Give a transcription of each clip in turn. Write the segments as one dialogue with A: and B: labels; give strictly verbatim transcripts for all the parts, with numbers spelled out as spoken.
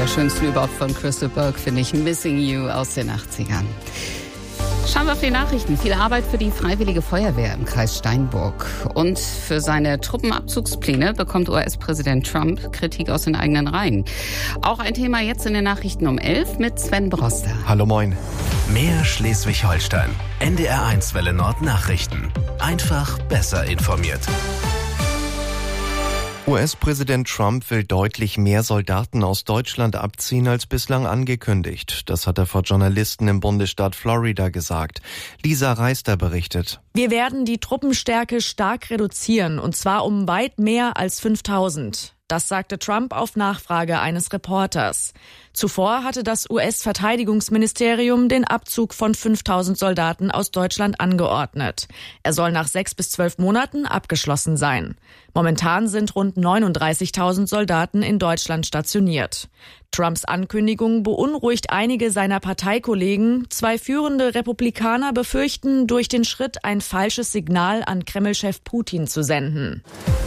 A: der schönsten überhaupt von Crystal Burke, finde ich, Missing You aus den achtzigern. Schauen wir auf die Nachrichten. Viel Arbeit für die Freiwillige Feuerwehr im Kreis Steinburg. Und für seine Truppenabzugspläne bekommt U S-Präsident Trump Kritik aus den eigenen Reihen. Auch ein Thema jetzt in den Nachrichten um elf mit Sven Broster.
B: Hallo, moin. Mehr Schleswig-Holstein. N D R eins Welle Nord Nachrichten. Einfach besser informiert. U S-Präsident Trump will deutlich mehr Soldaten aus Deutschland abziehen als bislang angekündigt. Das hat er vor Journalisten im Bundesstaat Florida gesagt. Lisa Reister berichtet.
C: Wir werden die Truppenstärke stark reduzieren, und zwar um weit mehr als fünftausend. Das sagte Trump auf Nachfrage eines Reporters. Zuvor hatte das U S-Verteidigungsministerium den Abzug von fünftausend Soldaten aus Deutschland angeordnet. Er soll nach sechs bis zwölf Monaten abgeschlossen sein. Momentan sind rund neununddreißigtausend Soldaten in Deutschland stationiert. Trumps Ankündigung beunruhigt einige seiner Parteikollegen. Zwei führende Republikaner befürchten, durch den Schritt ein falsches Signal an Kreml-Chef Putin zu senden.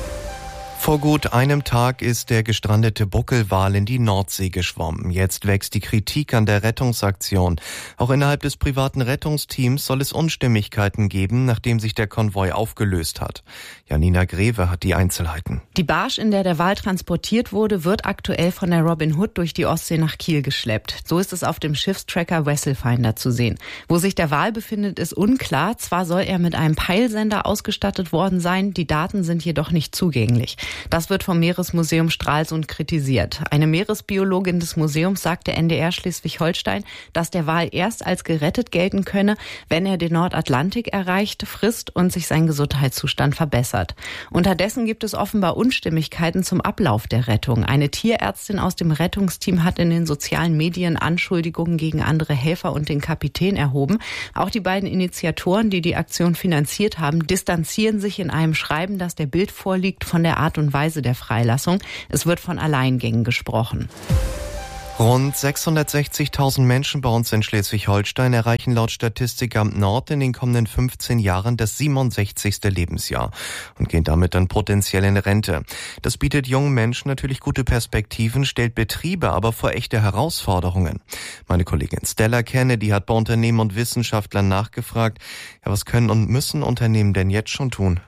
B: Vor gut einem Tag ist der gestrandete Buckelwal in die Nordsee geschwommen. Jetzt wächst die Kritik an der Rettungsaktion. Auch innerhalb des privaten Rettungsteams soll es Unstimmigkeiten geben, nachdem sich der Konvoi aufgelöst hat. Janina Greve hat die Einzelheiten.
D: Die Barge, in der der Wal transportiert wurde, wird aktuell von der Robin Hood durch die Ostsee nach Kiel geschleppt. So ist es auf dem Schiffstracker Vesselfinder zu sehen. Wo sich der Wal befindet, ist unklar. Zwar soll er mit einem Peilsender ausgestattet worden sein, die Daten sind jedoch nicht zugänglich. Das wird vom Meeresmuseum Stralsund kritisiert. Eine Meeresbiologin des Museums sagte N D R Schleswig-Holstein, dass der Wal erst als gerettet gelten könne, wenn er den Nordatlantik erreicht, frisst und sich sein Gesundheitszustand verbessert. Unterdessen gibt es offenbar Unstimmigkeiten zum Ablauf der Rettung. Eine Tierärztin aus dem Rettungsteam hat in den sozialen Medien Anschuldigungen gegen andere Helfer und den Kapitän erhoben. Auch die beiden Initiatoren, die die Aktion finanziert haben, distanzieren sich in einem Schreiben, das der Bild vorliegt, von der Art und Weise der Freilassung. Es wird von Alleingängen gesprochen.
B: Rund sechshundertsechzigtausend Menschen bei uns in Schleswig-Holstein erreichen laut Statistikamt Nord in den kommenden fünfzehn Jahren das siebenundsechzigste Lebensjahr und gehen damit dann potenziell in Rente. Das bietet jungen Menschen natürlich gute Perspektiven, stellt Betriebe aber vor echte Herausforderungen. Meine Kollegin Stella Kennedy hat bei Unternehmen und Wissenschaftlern nachgefragt, ja, was können und müssen Unternehmen denn jetzt schon tun?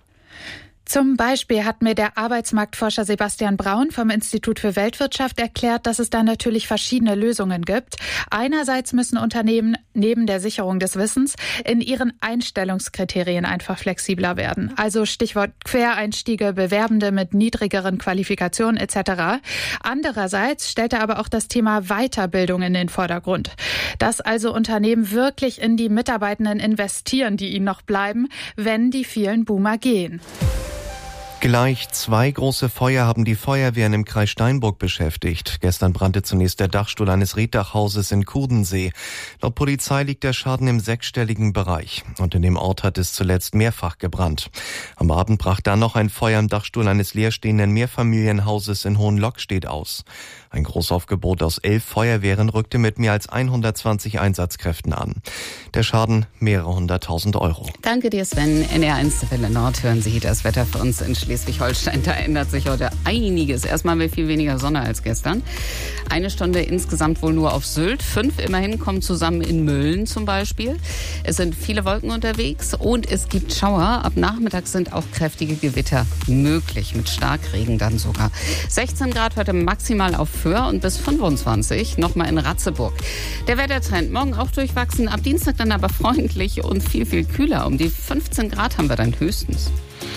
E: Zum Beispiel hat mir der Arbeitsmarktforscher Sebastian Braun vom Institut für Weltwirtschaft erklärt, dass es da natürlich verschiedene Lösungen gibt. Einerseits müssen Unternehmen neben der Sicherung des Wissens in ihren Einstellungskriterien einfach flexibler werden. Also Stichwort Quereinstiege, Bewerbende mit niedrigeren Qualifikationen et cetera. Andererseits stellt er aber auch das Thema Weiterbildung in den Vordergrund. Dass also Unternehmen wirklich in die Mitarbeitenden investieren, die ihnen noch bleiben, wenn die vielen Boomer gehen.
B: Gleich zwei große Feuer haben die Feuerwehren im Kreis Steinburg beschäftigt. Gestern brannte zunächst der Dachstuhl eines Reetdachhauses in Kudensee. Laut Polizei liegt der Schaden im sechsstelligen Bereich. Und in dem Ort hat es zuletzt mehrfach gebrannt. Am Abend brach dann noch ein Feuer im Dachstuhl eines leerstehenden Mehrfamilienhauses in Hohenlockstedt aus. Ein Großaufgebot aus elf Feuerwehren rückte mit mehr als hundertzwanzig Einsatzkräften an. Der Schaden mehrere hunderttausend Euro.
A: Danke dir, Sven. N D R eins Welle Nord hören Sie das Wetter für uns in Schleswig-Holstein. Da ändert sich heute einiges. Erstmal haben wir viel weniger Sonne als gestern. Eine Stunde insgesamt wohl nur auf Sylt. Fünf immerhin kommen zusammen in Mölln zum Beispiel. Es sind viele Wolken unterwegs und es gibt Schauer. Ab Nachmittag sind auch kräftige Gewitter möglich, mit Starkregen dann sogar. sechzehn Grad heute maximal auf Föhr und bis fünfundzwanzig nochmal in Ratzeburg. Der Wettertrend morgen auch durchwachsen, ab Dienstag dann aber freundlich und viel, viel kühler. Um die fünfzehn Grad haben wir dann höchstens.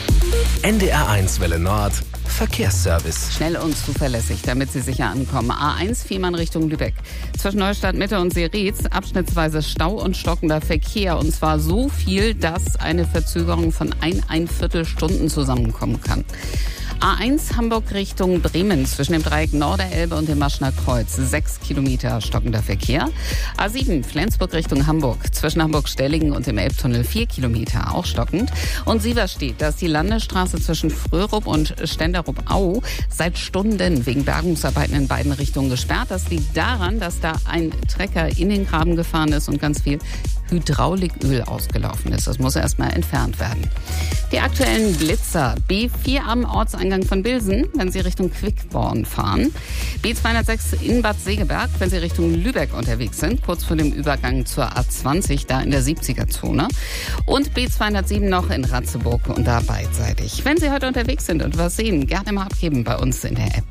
B: N D R eins Welle Nord Verkehrsservice.
A: Schnell und zuverlässig, damit Sie sicher ankommen. A eins Fehmarn Richtung Lübeck. Zwischen Neustadt Mitte und Seretz abschnittsweise Stau und stockender Verkehr. Und zwar so viel, dass eine Verzögerung von ein, ein Viertelstunden zusammenkommen kann. A eins Hamburg Richtung Bremen zwischen dem Dreieck Norderelbe und dem Maschner Kreuz. Sechs Kilometer stockender Verkehr. A sieben Flensburg Richtung Hamburg zwischen Hamburg-Stellingen und dem Elbtunnel. Vier Kilometer, auch stockend. Und Sieverstedt, da ist die Landesstraße zwischen Fröhrup und Stenderup-Au seit Stunden wegen Bergungsarbeiten in beiden Richtungen gesperrt. Das liegt daran, dass da ein Trecker in den Graben gefahren ist und ganz viel Hydrauliköl ausgelaufen ist. Das muss erstmal entfernt werden. Die aktuellen Blitzer. B vier am Ortseingang von Bilsen, wenn Sie Richtung Quickborn fahren. B zweihundertsechs in Bad Segeberg, wenn Sie Richtung Lübeck unterwegs sind, kurz vor dem Übergang zur A zwanzig, da in der siebziger-Zone. Und B zweihundertsieben noch in Ratzeburg und da beidseitig. Wenn Sie heute unterwegs sind und was sehen, gerne mal abgeben bei uns in der App.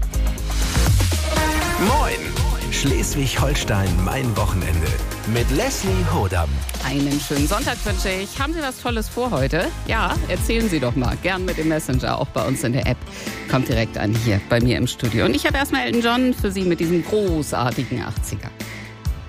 F: Moin! Schleswig-Holstein, mein Wochenende. Mit Leslie Hodam.
A: Einen schönen Sonntag wünsche ich. Haben Sie was Tolles vor heute? Ja, erzählen Sie doch mal. Gern mit dem Messenger, auch bei uns in der App. Kommt direkt an hier bei mir im Studio. Und ich habe erstmal Elton John für Sie mit diesem großartigen achtziger.